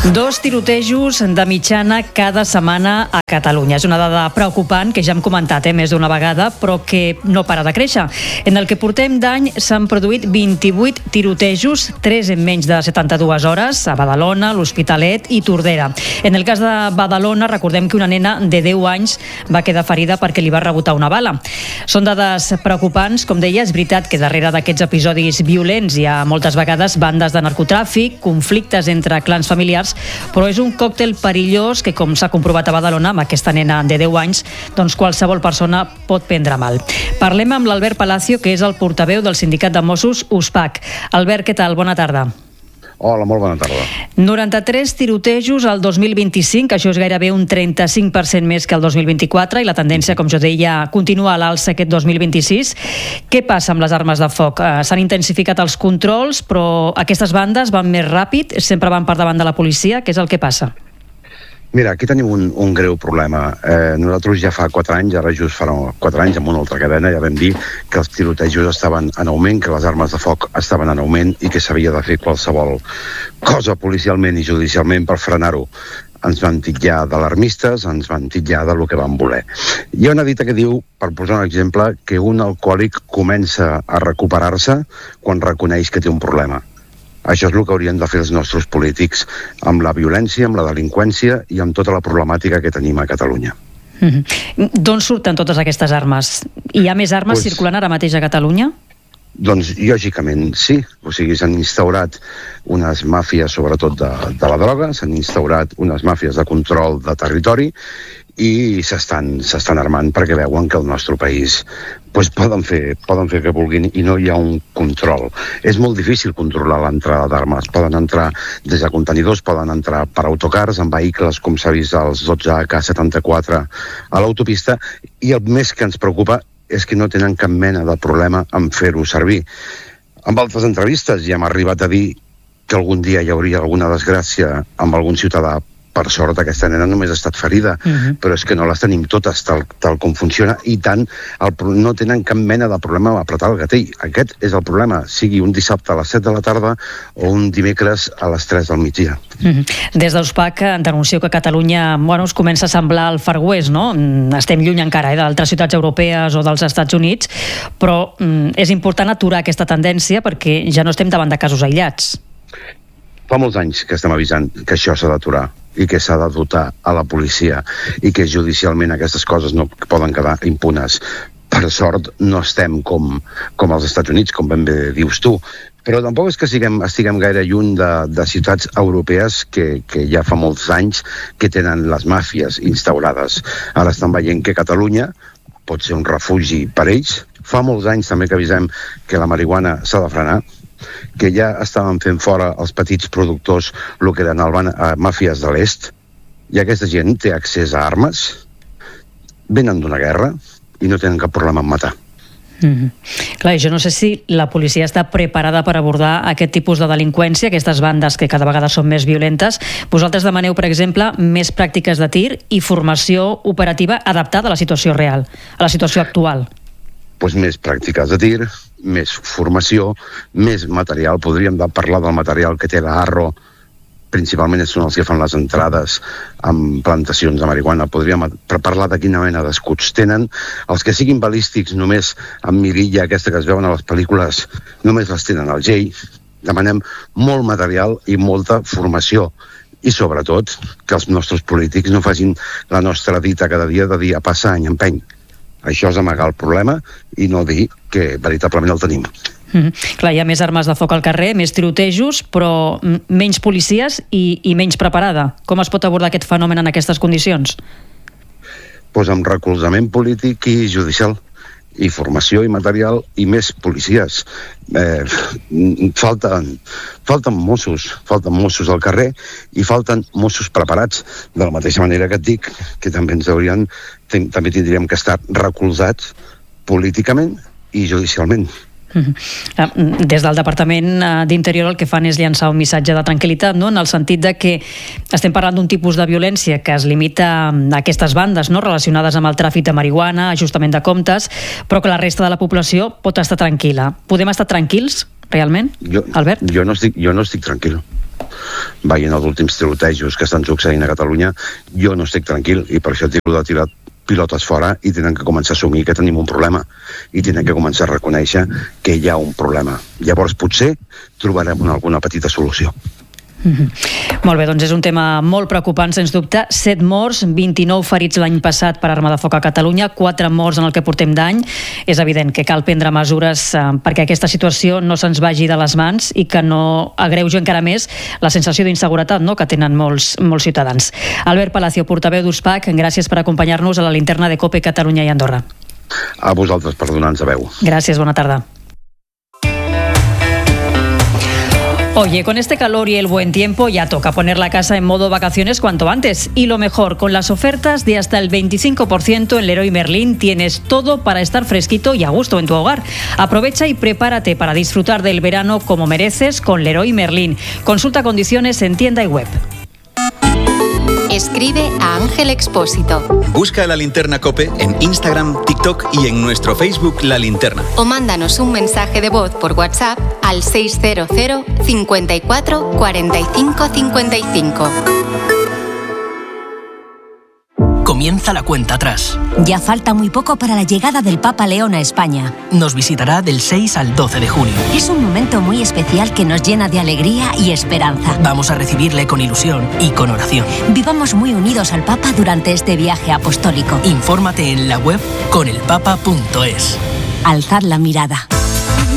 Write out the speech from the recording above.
2 tirotejos de mitjana cada setmana a Catalunya. És una dada preocupant que ja hem comentat més d'una vegada, però que no para de créixer. En el que portem d'any s'han produït 28 tirotejos, 3 en menys de 72 hores, a Badalona, l'Hospitalet i Tordera. En el cas de Badalona, recordem que una nena de 10 anys va quedar ferida perquè li va rebotar una bala. Són dades preocupants, com deia, és veritat que darrere d'aquests episodis violents hi ha moltes vegades bandes de narcotràfic, conflictes entre clans familiars, però és un còctel perillós que, com s'ha comprovat a Badalona amb aquesta nena de 10 anys, doncs qualsevol persona pot prendre mal. Parlem amb l'Albert Palacio, que és el portaveu del sindicat de Mossos USPAC. Albert, què tal? Bona tarda. Hola, molt bona tarda. 93 tirotejos al 2025, això és gairebé un 35% més que el 2024, i la tendència, com jo deia, continua a l'alça aquest 2026. Què passa amb les armes de foc? S'han intensificat els controls, però aquestes bandes van més ràpid, sempre van per davant de la policia. Què és el que passa? Mira, aquí tenim un greu problema. Nosaltres ja fa 4 anys, ara just fa 4 anys, amb una altra cadena, ja vam dir que els tirotejos estaven en augment, que les armes de foc estaven en augment i que s'havia de fer qualsevol cosa policialment i judicialment per frenar-ho. Ens van titllar d'alarmistes, ens van titllar del que van voler. Hi ha una dita que diu, per posar un exemple, que un alcohòlic comença a recuperar-se quan reconeix que té un problema. Això és el que haurien de fer els nostres polítics amb la violència, amb la delinqüència i amb tota la problemàtica que tenim a Catalunya. D'on surten totes aquestes armes? Hi ha més armes circulant ara mateix a Catalunya? Doncs, lògicament, sí. O sigui, s'han instaurat unes màfies, sobretot de la droga, s'han instaurat unes màfies de control de territori i s'estan armant perquè veuen que el nostre país poden fer el que vulguin i no hi ha un control. És molt difícil controlar l'entrada d'armes. Poden entrar des de contenidors, poden entrar per autocars, en vehicles, com s'ha vist als 12AK74 a l'autopista, i el més que ens preocupa és que no tenen cap mena de problema en fer-ho servir. En altres entrevistes ja hem arribat a dir que algun dia hi hauria alguna desgràcia amb algun ciutadà. Per sort, aquesta nena només ha estat ferida, però és que no les tenim totes tal com funciona, i tant no tenen cap mena de problema a apretar el gatell. Aquest és el problema, sigui un dissabte a les 7 de la tarda o un dimecres a les 3 del migdia. Des d'USPAC denuncieu que Catalunya es comença a semblar el Far West, no? Estem lluny encara d'altres ciutats europees o dels Estats Units, però és important aturar aquesta tendència perquè ja no estem davant de casos aïllats. Fa molts anys que estem avisant que això s'ha d'aturar i que s'ha de dotar a la policia i que judicialment aquestes coses no poden quedar impunes. Per sort no estem com als Estats Units, com ben bé dius tu, però tampoc és que estiguem gaire lluny de ciutats europees que ja fa molts anys que tenen les màfies instaurades. Ara estan veient que Catalunya pot ser un refugi per ells. Fa molts anys també que avisem que la marihuana s'ha de frenar, que ja estaven fent fora els petits productors, el que eren màfies de l'est, i aquesta gent té accés a armes, venen d'una guerra i no tenen cap problema en matar. Clar, jo no sé si la policia està preparada per abordar aquest tipus de delinqüència, aquestes bandes que cada vegada són més violentes. Vosaltres demaneu, per exemple, més pràctiques de tir i formació operativa adaptada a la situació real, a la situació actual. Més pràctiques de tir, més formació, més material. Podríem parlar del material que té l'Arro, principalment són els que fan les entrades amb plantacions de marihuana. Podríem parlar de quina mena d'escuts tenen. Els que siguin balístics només amb mirilla, aquesta que es veuen a les pel·lícules, només les tenen al GEI. Demanem molt material i molta formació. I sobretot que els nostres polítics no facin la nostra dita cada dia de dir a passar any empeny. Això és amagar el problema i no dir que veritablement el tenim. Clar, hi ha més armes de foc al carrer, més tirotejos, però menys policies i menys preparada. Com es pot abordar aquest fenomen en aquestes condicions? Amb recolzament polític i judicial, i formació i material, i més policies. Falten Mossos al carrer i falten Mossos preparats, de la mateixa manera que et dic que també tindríem que estar recolzats políticament i judicialment. Des del Departament d'Interior el que fan és llançar un missatge de tranquil·litat, no? En el sentit de que estem parlant d'un tipus de violència que es limita a aquestes bandes, no? Relacionades amb el tràfic de marihuana, ajustament de comptes, però que la resta de la població pot estar tranquil·la. Podem estar tranquils, realment, Albert? Jo no estic tranquil. veient els últims tirotejos que estan succeint a Catalunya, jo no estic tranquil, i per això et dic de tirar pilotes fora, i tenen que començar a assumir que tenim un problema i tenen que començar a reconèixer que hi ha un problema. Llavors potser trobarem alguna petita solució. Molt bé, doncs és un tema molt preocupant, sens dubte. 7 morts, 29 ferits l'any passat per arma de foc a Catalunya, 4 morts en el que portem d'any. És evident que cal prendre mesures perquè aquesta situació no se'ns vagi de les mans i que no agreugi encara més la sensació d'inseguretat, no?, que tenen molts ciutadans. Albert Palacio, portaveu d'USPAC, gràcies per acompanyar-nos a la linterna de COPE Catalunya i Andorra. A vosaltres per donar-nos veu. Gràcies, bona tarda. Oye, con este calor y el buen tiempo ya toca poner la casa en modo vacaciones cuanto antes. Y lo mejor, con las ofertas de hasta el 25% en Leroy Merlin tienes todo para estar fresquito y a gusto en tu hogar. Aprovecha y prepárate para disfrutar del verano como mereces con Leroy Merlin. Consulta condiciones en tienda y web. Escribe a Ángel Expósito. Busca La Linterna COPE en Instagram, TikTok y en nuestro Facebook La Linterna. O mándanos un mensaje de voz por WhatsApp al 600 54 45 55. Comienza la cuenta atrás. Ya falta muy poco para la llegada del Papa León a España. Nos visitará del 6 al 12 de junio. Es un momento muy especial que nos llena de alegría y esperanza. Vamos a recibirle con ilusión y con oración. Vivamos muy unidos al Papa durante este viaje apostólico. Infórmate en la web conelpapa.es. Alzad la mirada.